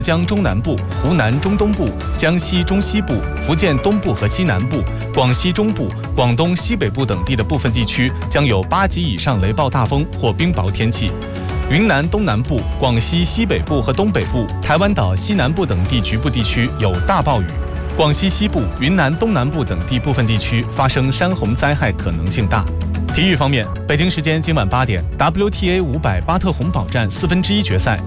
江中南部、湖南中东部、江西中西部、福建东部和西南部、广西中部、广东西北部等地的部分地区将有8级以上雷暴大风或冰雹天气。云南东南部、广西西北部和东北部、台湾岛西南部等地局部地区有大暴雨。广西西部、云南东南部等地部分地区发生山洪灾害可能性大。体育方面，北京时间今晚8点 ，WTA 500巴特洪堡站1/4决赛，